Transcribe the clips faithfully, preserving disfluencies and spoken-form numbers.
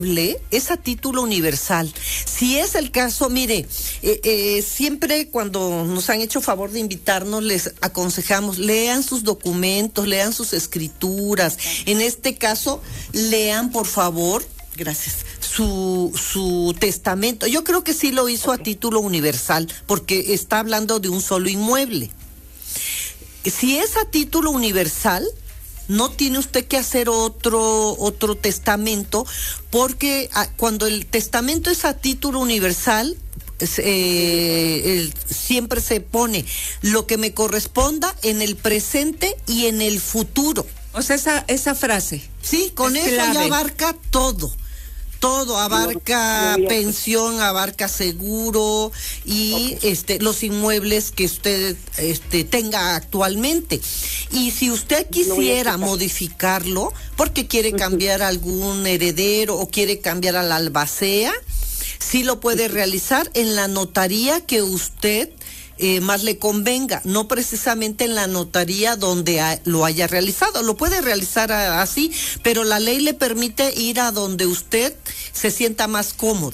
es a título universal. Si es el caso, mire, eh, eh, siempre cuando nos han hecho favor de invitarnos, les aconsejamos, lean sus documentos, lean sus escrituras. En este caso, lean, por favor, gracias, su, su testamento. Yo creo que sí lo hizo a título universal, porque está hablando de un solo inmueble. Si es a título universal, no tiene usted que hacer otro otro testamento, porque a, cuando el testamento es a título universal, eh, el, siempre se pone lo que me corresponda en el presente y en el futuro. O sea, esa, esa frase. Sí, con eso clave. Ya abarca todo. Todo, abarca pensión, abarca seguro y okay. este los inmuebles que usted este tenga actualmente. Y si usted quisiera modificarlo porque quiere cambiar algún heredero o quiere cambiar a la albacea, sí lo puede realizar en la notaría que usted Eh, más le convenga, no precisamente en la notaría donde ha, lo haya realizado. Lo puede realizar a, así, pero la ley le permite ir a donde usted se sienta más cómoda.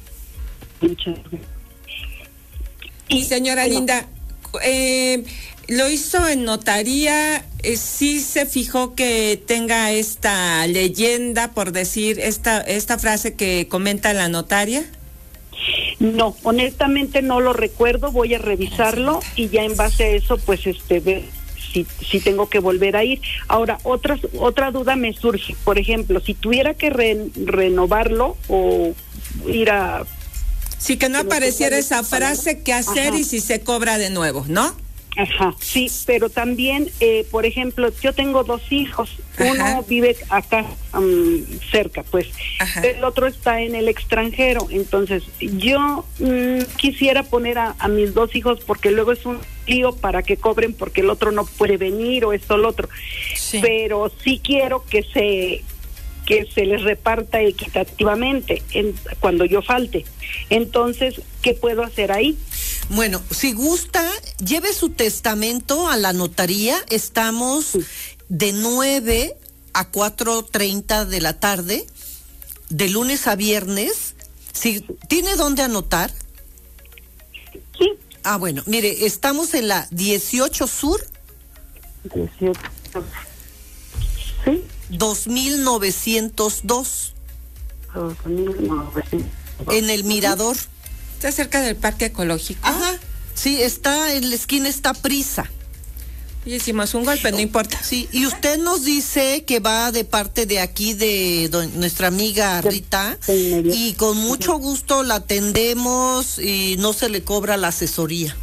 Y señora Linda, eh, lo hizo en notaría, eh, sí se fijó que tenga esta leyenda, por decir, esta, esta frase que comenta la notaria. No, honestamente no lo recuerdo, voy a revisarlo y ya en base a eso pues este ver si, si tengo que volver a ir. Ahora, otra, otra duda me surge, por ejemplo, si tuviera que re, renovarlo o ir a... Sí, que no que apareciera no esa frase, qué hacer. Ajá. Y si se cobra de nuevo, ¿no? Ajá, sí, pero también, eh, por ejemplo, yo tengo dos hijos, Ajá. uno vive acá um, cerca, pues, Ajá. el otro está en el extranjero, entonces yo mm, quisiera poner a, a mis dos hijos porque luego es un lío para que cobren porque el otro no puede venir o esto o lo otro, sí. pero sí quiero que se que se les reparta equitativamente en, cuando yo falte. Entonces, ¿qué puedo hacer ahí? Bueno, si gusta, lleve su testamento a la notaría. Estamos sí. de nueve a cuatro treinta de la tarde, de lunes a viernes. Si ¿tiene dónde anotar? Sí. Ah, bueno, mire, estamos en la dieciocho Sur. dieciocho. Sí. dos mil novecientos dos. dos mil novecientos dos. En el Mirador. Está cerca del Parque Ecológico. Ajá. Sí, está en la esquina, está Prisa. Y hicimos un golpe, no importa. Sí, y usted nos dice que va de parte de aquí de don, nuestra amiga Rita, y con mucho gusto la atendemos y no se le cobra la asesoría.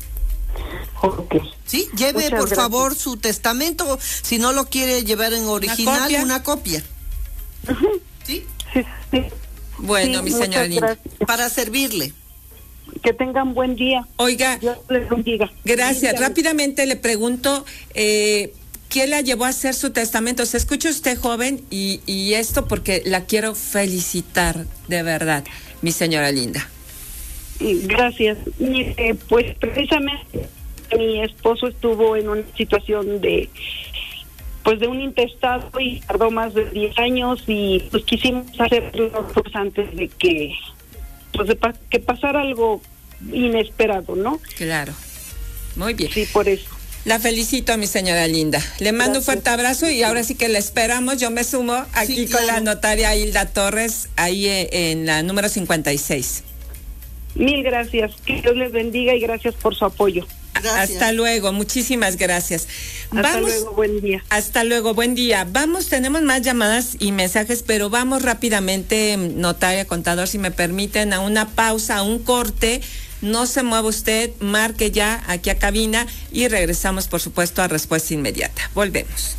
Ok. Sí, lleve Muchas por gracias. favor su testamento, si no lo quiere llevar en original, una copia. Una copia. Uh-huh. ¿Sí? Sí, sí. Bueno, sí, mi señora Linda. Para servirle. Que tengan buen día. Oiga, Dios les bendiga. Gracias. Dígame. Rápidamente le pregunto, eh, ¿qué la llevó a hacer su testamento? Se escucha usted joven y, y esto porque la quiero felicitar, de verdad, mi señora Linda. Gracias. Eh, pues precisamente mi esposo estuvo en una situación de pues de un intestado y tardó más de diez años y pues quisimos hacerlo pues, antes de que pues de pa- que pasara algo inesperado, ¿no? Claro. Muy bien. Sí, por eso. La felicito a mi señora Linda. Le mando Gracias. un fuerte abrazo y ahora sí que la esperamos. Yo me sumo aquí sí, claro. con la notaria Hilda Torres, ahí en la número cincuenta y seis. Mil gracias. Que Dios les bendiga y gracias por su apoyo. Gracias. Hasta luego, muchísimas gracias. Hasta vamos, luego, buen día. Hasta luego, buen día. Vamos, tenemos más llamadas y mensajes, pero vamos rápidamente, notaria, contador, si me permiten, a una pausa, a un corte. No se mueva usted, marque ya aquí a cabina y regresamos, por supuesto, a respuesta inmediata. Volvemos.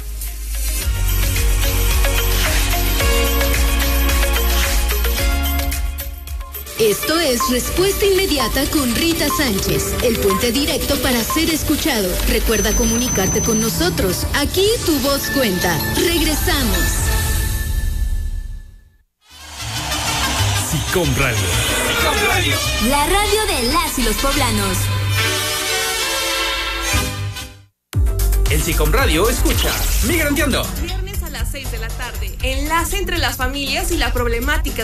Esto es Respuesta Inmediata con Rita Sánchez, el puente directo para ser escuchado. Recuerda comunicarte con nosotros. Aquí tu voz cuenta. Regresamos. SICOM Radio. SICOM Radio. La radio de las y los poblanos. En SICOM Radio escucha Migranteando. Viernes a las seis seis de la tarde. Enlace entre las familias y la problemática